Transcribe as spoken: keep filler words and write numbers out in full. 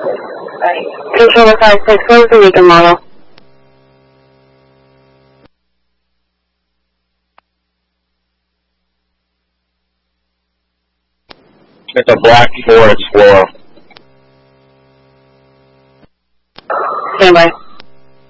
Controller five six, what was the make and model? It's a black Ford Explorer. Stand by.